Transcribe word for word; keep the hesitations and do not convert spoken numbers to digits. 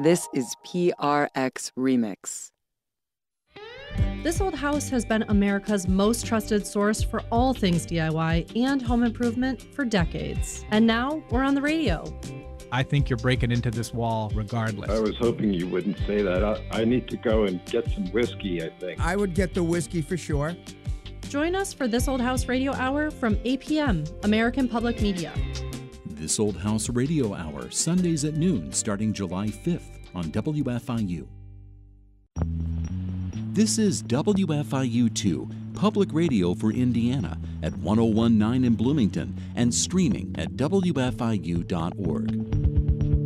This is P R X Remix. This Old House has been America's most trusted source for all things D I Y and home improvement for decades. And now we're on the radio. I think you're breaking into this wall regardless. I was hoping you wouldn't say that. I, I need to go and get some whiskey, I think. I would get the whiskey for sure. Join us for This Old House Radio Hour from eight p.m. American Public Media. This Old House Radio Hour, Sundays at noon, starting July fifth on W F I U. This is W F I U two, Public Radio for Indiana, at one oh one point nine in Bloomington and streaming at W F I U dot org.